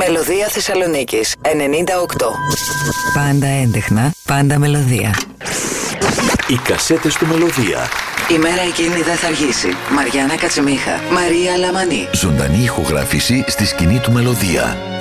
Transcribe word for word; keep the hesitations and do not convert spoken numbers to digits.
Μελωδία Θεσσαλονίκης ενενήντα οκτώ. Πάντα έντεχνα, πάντα μελωδία. Οι κασέτες του Μελωδία. Η μέρα εκείνη δεν θα αργήσει. Μαριάννα Κατσιμίχα, Μαρία Λαμανή. Ζωντανή ηχογράφηση στη σκηνή του Μελωδία.